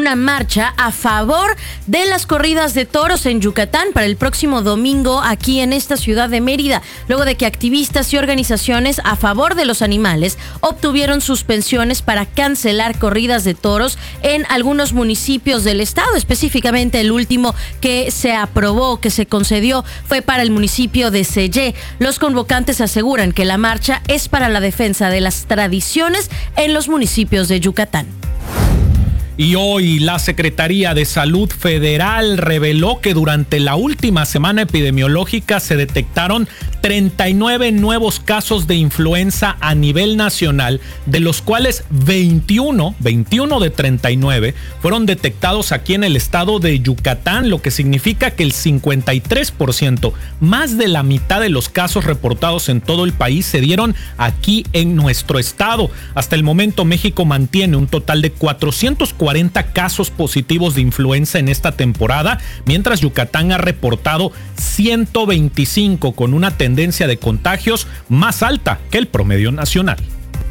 una marcha a favor de las corridas de toros en Yucatán para el próximo domingo aquí en esta ciudad de Mérida, luego de que activistas y organizaciones a favor de los animales obtuvieron suspensiones para cancelar corridas de toros en algunos municipios del estado. Específicamente el último que se aprobó, que se concedió, fue para el municipio de Sellé. Los convocantes aseguran que la marcha es para la defensa de las tradiciones en los municipios de Yucatán. Y hoy la Secretaría de Salud Federal reveló que durante la última semana epidemiológica se detectaron 39 nuevos casos de influenza a nivel nacional, de los cuales 21 de 39 fueron detectados aquí en el estado de Yucatán, lo que significa que el 53%, más de la mitad de los casos reportados en todo el país, se dieron aquí en nuestro estado. Hasta el momento México mantiene un total de 440 casos positivos de influenza en esta temporada, mientras Yucatán ha reportado 125, con una tendencia de contagios más alta que el promedio nacional.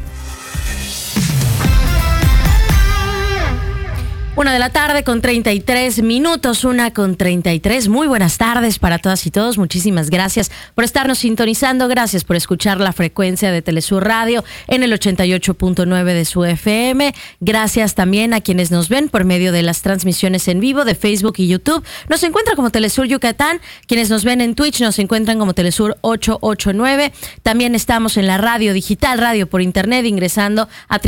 1:33 p.m, 1:33. Muy buenas tardes para todas y todos. Muchísimas gracias por estarnos sintonizando. Gracias por escuchar la frecuencia de Telesur Radio en el 88.9 de su FM. Gracias también a quienes nos ven por medio de las transmisiones en vivo de Facebook y YouTube. Nos encuentran como Telesur Yucatán. Quienes nos ven en Twitch nos encuentran como Telesur 889. También estamos en la radio digital, radio por internet, ingresando a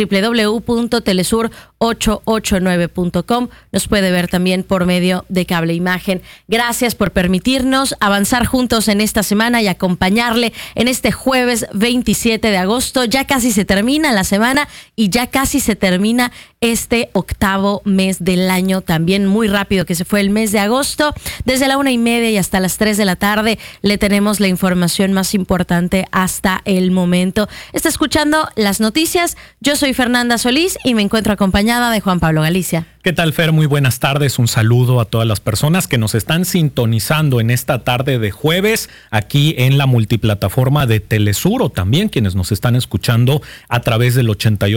www.telesur889.com. Nos puede ver también por medio de cable imagen. Gracias por permitirnos avanzar juntos en esta semana y acompañarle en este jueves 27 de agosto. Ya casi se termina la semana y ya casi se termina este octavo mes del año. También muy rápido que se fue el mes de agosto. Desde la 1:30 y hasta las 3 de la tarde le tenemos la información más importante hasta el momento. Está escuchando las noticias. Yo soy Fernanda Solís y me encuentro acompañada de Juan Pablo Galicia. ¿Qué tal, Fer? Muy buenas tardes. Un saludo a todas las personas que nos están sintonizando en esta tarde de jueves aquí en la multiplataforma de Telesur, o también quienes nos están escuchando a través del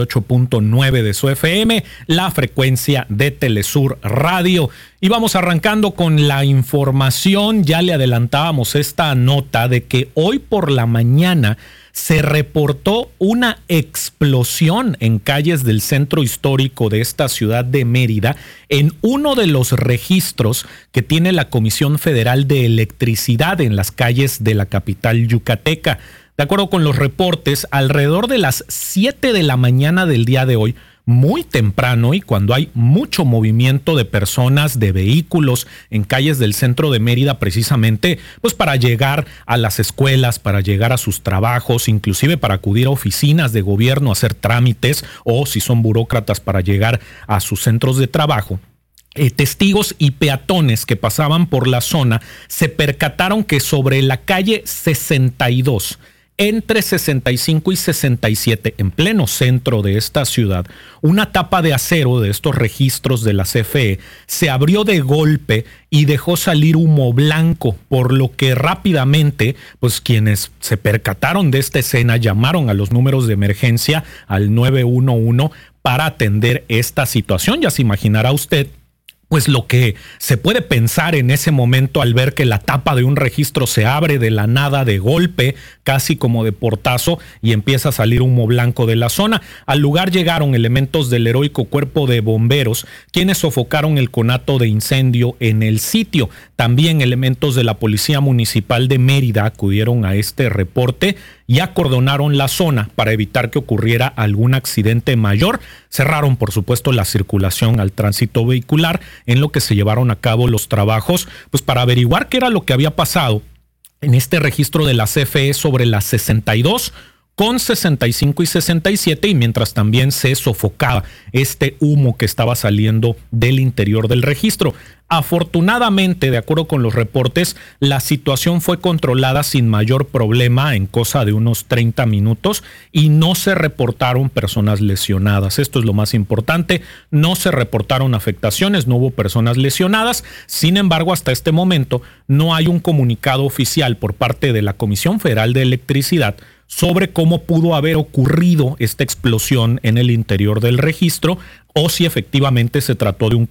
88.9 de su FM, la frecuencia de Telesur Radio. Y vamos arrancando con la información. Ya le adelantábamos esta nota de que hoy por la mañana se reportó una explosión en calles del centro histórico de esta ciudad de Mérida, en uno de los registros que tiene la Comisión Federal de Electricidad en las calles de la capital yucateca. De acuerdo con los reportes, alrededor de las 7 de la mañana del día de hoy, muy temprano y cuando hay mucho movimiento de personas, de vehículos en calles del centro de Mérida, precisamente pues para llegar a las escuelas, para llegar a sus trabajos, inclusive para acudir a oficinas de gobierno a hacer trámites, o si son burócratas para llegar a sus centros de trabajo. Testigos y peatones que pasaban por la zona se percataron que sobre la calle 62, entre 65 y 67, en pleno centro de esta ciudad, una tapa de acero de estos registros de la CFE se abrió de golpe y dejó salir humo blanco, por lo que rápidamente, pues quienes se percataron de esta escena llamaron a los números de emergencia al 911 para atender esta situación. Ya se imaginará usted pues lo que se puede pensar en ese momento al ver que la tapa de un registro se abre de la nada, de golpe, casi como de portazo, y empieza a salir humo blanco de la zona. Al lugar llegaron elementos del heroico Cuerpo de Bomberos, quienes sofocaron el conato de incendio en el sitio. También elementos de la Policía Municipal de Mérida acudieron a este reporte y acordonaron la zona para evitar que ocurriera algún accidente mayor. Cerraron, por supuesto, la circulación al tránsito vehicular, en lo que se llevaron a cabo los trabajos pues para averiguar qué era lo que había pasado en este registro de la CFE sobre las 62 con 65 y 67, y mientras también se sofocaba este humo que estaba saliendo del interior del registro. Afortunadamente, de acuerdo con los reportes, la situación fue controlada sin mayor problema en cosa de unos 30 minutos y no se reportaron personas lesionadas. Esto es lo más importante, no se reportaron afectaciones, no hubo personas lesionadas. Sin embargo, hasta este momento no hay un comunicado oficial por parte de la Comisión Federal de Electricidad sobre cómo pudo haber ocurrido esta explosión en el interior del registro, o si efectivamente se trató de un